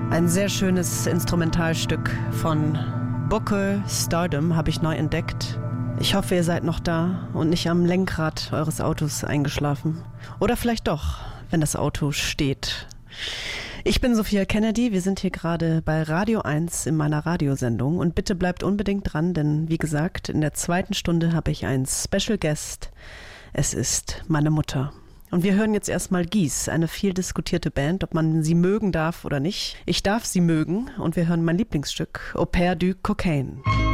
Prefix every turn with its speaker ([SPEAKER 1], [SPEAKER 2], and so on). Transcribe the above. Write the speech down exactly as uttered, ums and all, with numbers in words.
[SPEAKER 1] Ein sehr schönes Instrumentalstück von Buckel Stardom habe ich neu entdeckt. Ich hoffe, ihr seid noch da und nicht am Lenkrad eures Autos eingeschlafen. Oder vielleicht doch, wenn das Auto steht. Ich bin Sophia Kennedy, wir sind hier gerade bei Radio eins in meiner Radiosendung und bitte bleibt unbedingt dran, denn wie gesagt, in der zweiten Stunde habe ich einen Special Guest. Es ist meine Mutter. Und wir hören jetzt erstmal Gies, eine viel diskutierte Band, ob man sie mögen darf oder nicht. Ich darf sie mögen und wir hören mein Lieblingsstück, Au Pair du Cocaine.